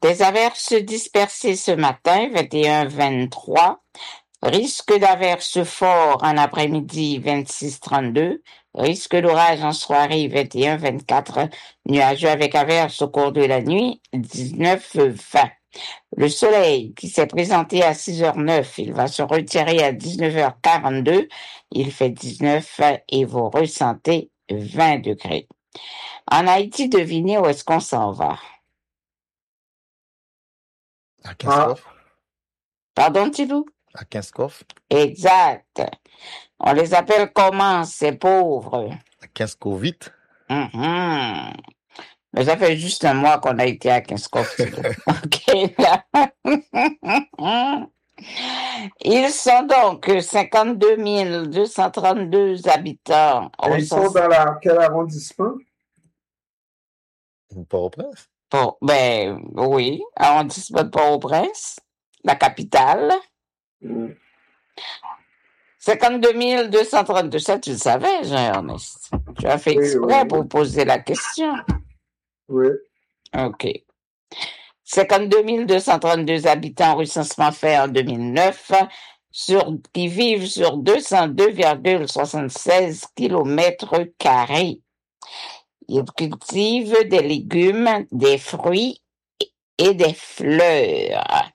Des averses dispersées ce matin, 21-23. Risque d'averses fort en après-midi, 26-32. Risque d'orage en soirée, 21-24. Nuageux avec averses au cours de la nuit, 19-20. Le soleil qui s'est présenté à 6h09, il va se retirer à 19h42. Il fait 19 et vous ressentez 20 degrés. En Haïti, devinez où est-ce qu'on s'en va? À Kinskov? Pardon, Tilou? À Kinskov? Exact. On les appelle comment, ces pauvres? À Kinskovit? Mhm. Mais ça fait juste un mois qu'on a été à Kinskov, Tilou. OK, là. Ils sont donc 52 232 habitants. Et ils sont dans quel arrondissement? Port-au-Prince? Ben oui, arrondissement de Port-au-Prince, la capitale. 52 232, ça tu le savais, Jean-Ernest. Tu as fait exprès pour poser la question. Oui. OK. 52 232 habitants, recensement fait en 2009, qui vivent sur 202,76 km². Ils cultivent des légumes, des fruits et des fleurs.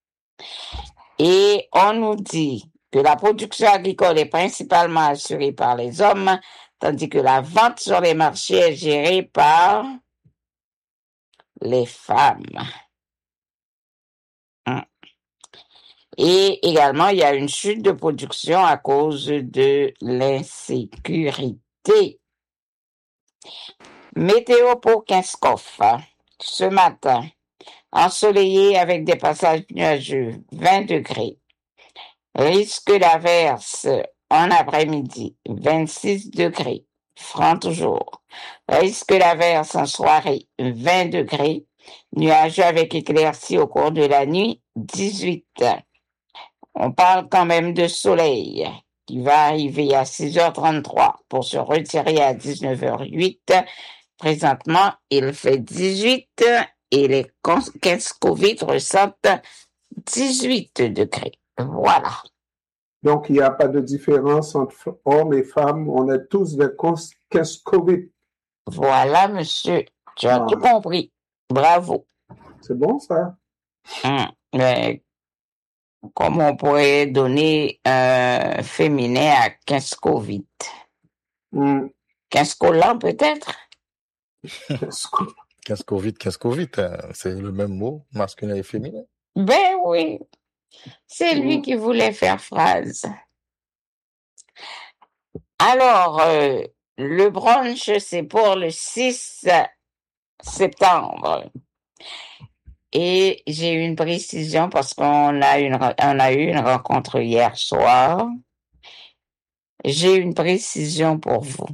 Et on nous dit que la production agricole est principalement assurée par les hommes, tandis que la vente sur les marchés est gérée par les femmes. Et également, il y a une chute de production à cause de l'insécurité. Météo pour Kinskov. Ce matin, ensoleillé avec des passages nuageux, 20 degrés. Risque d'averse en après-midi, 26 degrés. Franc toujours. Risque d'averse en soirée, 20 degrés. Nuageux avec éclaircies au cours de la nuit, 18. On parle quand même de soleil qui va arriver à 6h33 pour se retirer à 19h08. Présentement, il fait 18 et les Kinskovites ressentent 18 degrés. Voilà. Donc, il n'y a pas de différence entre hommes et femmes. On est tous des Kinskovites. Voilà, monsieur. Tu as tout compris. Bravo. C'est bon, ça? Mais comment on pourrait donner un féminin à Kinskovite? Kinskolan, peut-être? Kinskovit, c'est le même mot, masculin et féminin. Ben oui. C'est lui qui voulait faire phrase. Alors, le brunch, c'est pour le 6 septembre. Et j'ai eu une précision parce qu'on a eu une rencontre hier soir. J'ai une précision pour vous.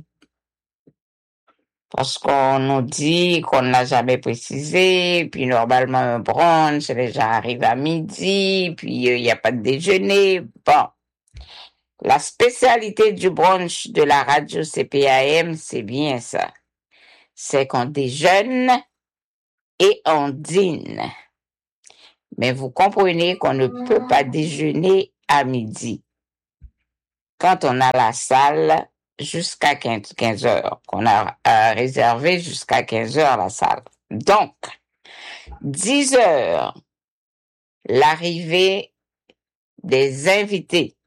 Parce qu'on nous dit qu'on n'a jamais précisé, puis normalement un brunch, les gens arrivent à midi, puis il n'y a pas de déjeuner. Bon. La spécialité du brunch de la radio CPAM, c'est bien ça. C'est qu'on déjeune et on dîne. Mais vous comprenez qu'on ne peut pas déjeuner à midi. Quand on a la salle jusqu'à 15 heures, qu'on a réservé jusqu'à 15 heures la salle. Donc, 10 heures, l'arrivée des invités.